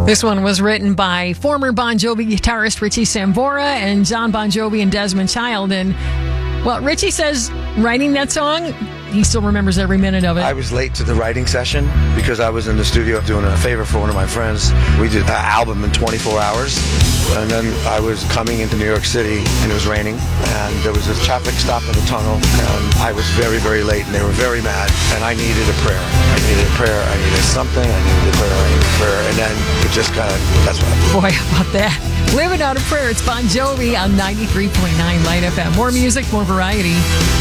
This one was written by former Bon Jovi guitarist Richie Sambora and John Bon Jovi and Desmond Child. And, well, Richie says writing that song, he still remembers every minute of it. I was late to the writing session because I was in the studio doing a favor for one of my friends. We did an album in 24 hours. And then I was coming into New York City, and it was raining, and there was a traffic stop in the tunnel, and I was very, very late, and they were very mad, and I needed a prayer. I needed a prayer. I needed something. I needed a prayer. I needed a prayer. And then it just kind of, that's what happened. Boy, how about that? Living Out a Prayer. It's Bon Jovi on 93.9 Light FM. More music, more variety.